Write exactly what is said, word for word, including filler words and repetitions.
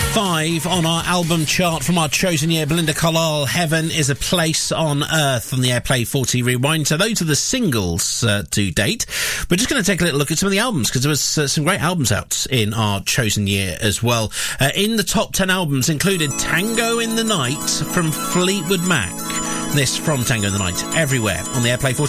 Five on our album chart from our chosen year, Belinda Carlisle, Heaven is a Place on Earth on the Airplay forty Rewind. So those are the singles uh, to date. We're just going to take a little look at some of the albums, because there was uh, some great albums out in our chosen year as well. Uh, in the top ten albums included Tango in the Night from Fleetwood Mac. This from Tango in the Night, everywhere on the Airplay forty